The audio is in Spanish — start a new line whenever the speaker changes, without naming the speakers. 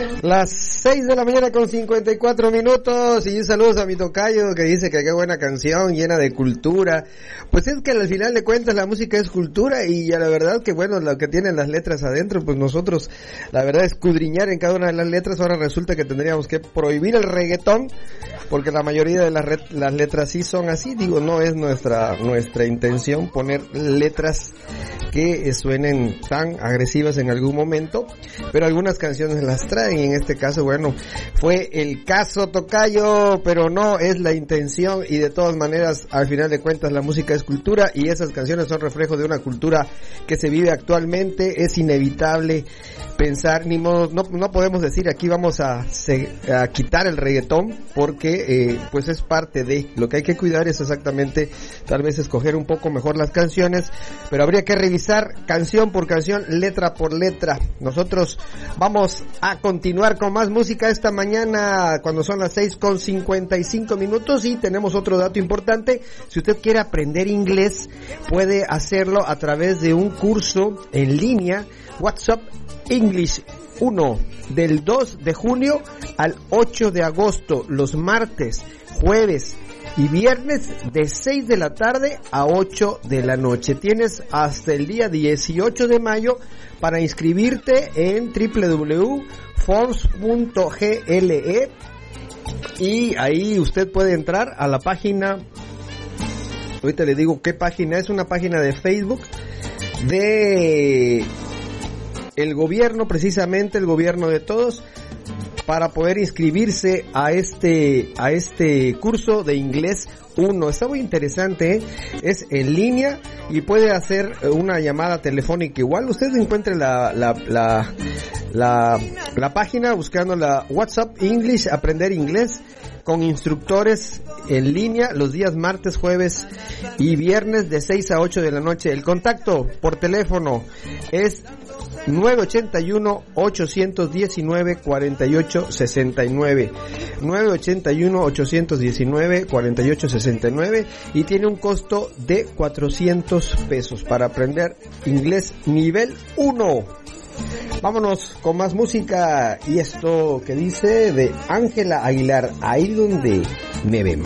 Las 6 de la mañana con 54 minutos y saludos a mi tocayo que dice que qué buena canción, llena de cultura. Pues es que al final de cuentas la música es cultura y ya la verdad que bueno, lo que tienen las letras adentro, pues nosotros la verdad escudriñar en cada una de las letras. Ahora resulta que tendríamos que prohibir el reggaetón porque la mayoría de las letras sí son así. Digo, no es nuestra intención poner letras que suenen tan agresivas en algún momento, pero algunas canciones las traen y en este caso, bueno, fue el caso, tocayo, pero no es la intención y de todas maneras, al final de cuentas, la música es cultura y esas canciones son reflejo de una cultura que se vive actualmente. Es inevitable pensar, ni modo, no podemos decir aquí vamos a quitar el reggaetón porque pues es parte de lo que hay que cuidar. Es exactamente tal vez escoger un poco mejor las canciones, pero habría que revisar canción por canción, letra por letra. Nosotros vamos a continuar con más música esta mañana cuando son las 6:55 minutos y tenemos otro dato importante. Si usted quiere aprender inglés, puede hacerlo a través de un curso en línea, WhatsApp English 1, del 2 de junio al 8 de agosto, los martes, jueves y viernes de 6 de la tarde a 8 de la noche. Tienes hasta el día 18 de mayo para inscribirte en www.forms.gle y ahí usted puede entrar a la página. Ahorita le digo qué página es, una página de Facebook de el gobierno, precisamente el gobierno de todos, para poder inscribirse a este curso de inglés 1. Está muy interesante, ¿eh? Es en línea y puede hacer una llamada telefónica. Igual usted encuentre la página buscando la WhatsApp English, aprender inglés con instructores en línea los días martes, jueves y viernes de 6 a 8 de la noche. El contacto por teléfono es 981-819-4869, 981-819-4869 y tiene un costo de 400 pesos para aprender inglés nivel 1. Vámonos con más música y esto que dice de Ángela Aguilar, Ahí donde me ven.